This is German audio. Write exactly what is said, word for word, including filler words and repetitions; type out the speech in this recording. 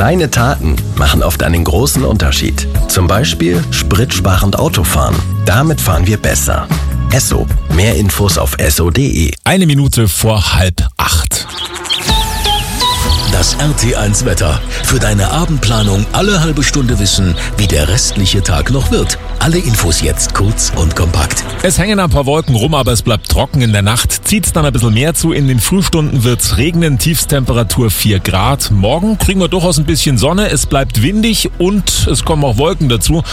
Kleine Taten machen oft einen großen Unterschied. Zum Beispiel spritsparend Autofahren. Damit fahren wir besser. Esso. Mehr Infos auf esso punkt de. Eine Minute vor halb acht. Das R T eins Wetter. Für deine Abendplanung alle halbe Stunde wissen, wie der restliche Tag noch wird. Alle Infos jetzt kurz und kompakt. Es hängen ein paar Wolken rum, aber es bleibt trocken. In der Nacht zieht's dann ein bisschen mehr zu. In den Frühstunden wird's regnen. Tiefstemperatur vier Grad. Morgen kriegen wir durchaus ein bisschen Sonne. Es bleibt windig und es kommen auch Wolken dazu.